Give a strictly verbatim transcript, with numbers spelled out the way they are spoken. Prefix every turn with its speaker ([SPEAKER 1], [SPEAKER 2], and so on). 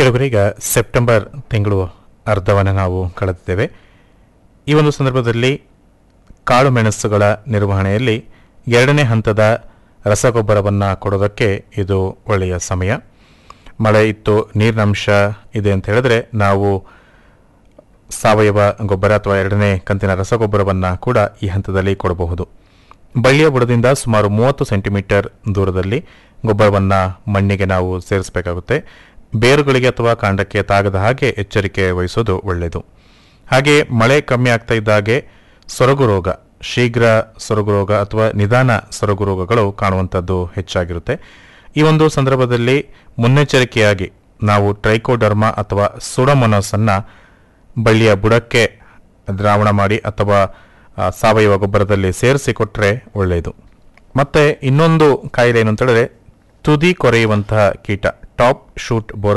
[SPEAKER 1] ಕೇಳುಗರೀಗ September ತಿಂಗಳು ಅರ್ಧವನ್ನು ನಾವು ಕಳೆದಿದ್ದೇವೆ. ಈ ಒಂದು ಸಂದರ್ಭದಲ್ಲಿ ಕಾಳು ಮೆಣಸುಗಳ ನಿರ್ವಹಣೆಯಲ್ಲಿ ಎರಡನೇ ಹಂತದ ರಸಗೊಬ್ಬರವನ್ನು ಕೊಡೋದಕ್ಕೆ ಇದು ಒಳ್ಳೆಯ ಸಮಯ. ಮಳೆ ಇತ್ತು, ನೀರಿನಂಶ ಇದೆ ಅಂತ ಹೇಳಿದ್ರೆ ನಾವು ಸಾವಯವ ಗೊಬ್ಬರ ಅಥವಾ ಎರಡನೇ ಕಂತಿನ ರಸಗೊಬ್ಬರವನ್ನು ಕೂಡ ಈ ಹಂತದಲ್ಲಿ ಕೊಡಬಹುದು. ಬಳ್ಳಿಯ ಬುಡದಿಂದ ಸುಮಾರು ಮೂವತ್ತು ಸೆಂಟಿಮೀಟರ್ ದೂರದಲ್ಲಿ ಗೊಬ್ಬರವನ್ನು ಮಣ್ಣಿಗೆ ನಾವು ಸೇರಿಸಬೇಕಾಗುತ್ತೆ. ಬೇರುಗಳಿಗೆ ಅಥವಾ ಕಾಂಡಕ್ಕೆ ತಾಗದ ಹಾಗೆ ಎಚ್ಚರಿಕೆ ವಹಿಸೋದು ಒಳ್ಳೆಯದು. ಹಾಗೆ ಮಳೆ ಕಮ್ಮಿ ಆಗ್ತಾ ಇದ್ದಾಗೆ ಸೊರಗು ರೋಗ, ಶೀಘ್ರ ಸೊರಗು ರೋಗ ಅಥವಾ ನಿಧಾನ ಸೊರಗು ರೋಗಗಳು ಕಾಣುವಂಥದ್ದು ಹೆಚ್ಚಾಗಿರುತ್ತೆ. ಈ ಒಂದು ಸಂದರ್ಭದಲ್ಲಿ ಮುನ್ನೆಚ್ಚರಿಕೆಯಾಗಿ ನಾವು ಟ್ರೈಕೋಡರ್ಮಾ ಅಥವಾ ಸುಡಮೊನಾಸ್ ಅನ್ನು ಬಳ್ಳಿಯ ಬುಡಕ್ಕೆ ದ್ರಾವಣ ಮಾಡಿ ಅಥವಾ ಸಾವಯವ ಗೊಬ್ಬರದಲ್ಲಿ ಸೇರಿಸಿ ಕೊಟ್ಟರೆ ಒಳ್ಳೆಯದು. ಮತ್ತೆ ಇನ್ನೊಂದು ಕಾಯಿಲೆ ಏನು ಅಂತ ಹೇಳಿದ್ರೆ ತುದಿ ಕೊರೆಯುವಂತಹ ಕೀಟ, ಟಾಪ್ ಶೂಟ್ ಬೋರ್